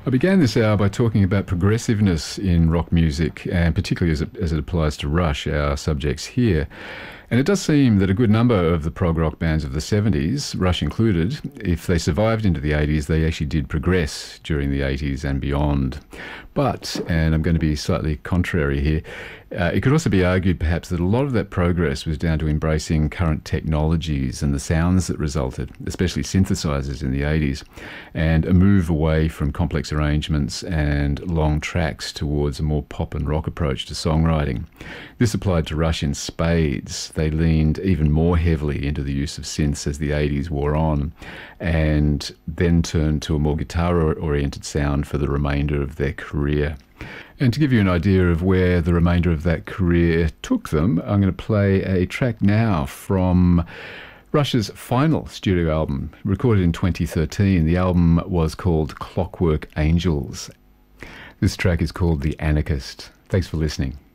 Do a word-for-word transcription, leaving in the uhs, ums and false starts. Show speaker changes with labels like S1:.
S1: I began this hour by talking about progressiveness in rock music, and particularly as it, as it applies to Rush, our subjects here. And it does seem that a good number of the prog rock bands of the seventies, Rush included, if they survived into the eighties, they actually did progress during the eighties and beyond. But, and I'm going to be slightly contrary here, uh, it could also be argued perhaps that a lot of that progress was down to embracing current technologies and the sounds that resulted, especially synthesizers in the eighties, and a move away from complex arrangements and long tracks towards a more pop and rock approach to songwriting. This applied to Rush in spades. They leaned even more heavily into the use of synths as the eighties wore on, and then turned to a more guitar-oriented sound for the remainder of their career. And to give you an idea of where the remainder of that career took them, I'm going to play a track now from Rush's final studio album, recorded in twenty thirteen. The album was called Clockwork Angels. This track is called The Anarchist. Thanks for listening.